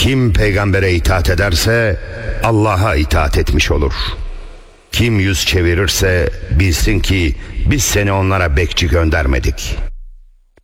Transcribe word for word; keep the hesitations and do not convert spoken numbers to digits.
Kim peygambere itaat ederse Allah'a itaat etmiş olur. Kim yüz çevirirse bilsin ki biz seni onlara bekçi göndermedik.